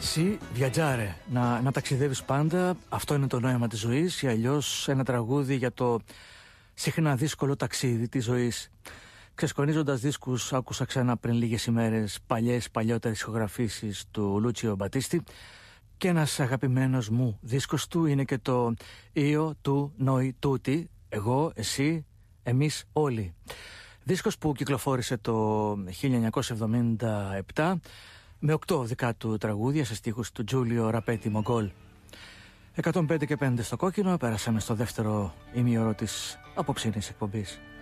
Sì, viaggiare, να ταξιδεύεις πάντα, αυτό είναι το νόημα της ζωής, ή αλλιώς ένα τραγούδι για το συχνά δύσκολο ταξίδι της ζωής. Ξεσκονίζοντας δίσκους, άκουσα ξανά πριν λίγες ημέρες παλιότερες ηχογραφήσεις του Λούτσιο Μπατίστη, και ένας αγαπημένος μου δίσκος του είναι και το «Io, tu, noi, tutti», εγώ, εσύ, εμείς όλοι. Δίσκος που κυκλοφόρησε το 1977 με 8 δικά του τραγούδια σε στίχους του Τζούλιο Ραπέτη Μογκόλ. 105 και 5 στο κόκκινο, πέρασαμε στο δεύτερο ημίωρο της απόψινής εκπομπής.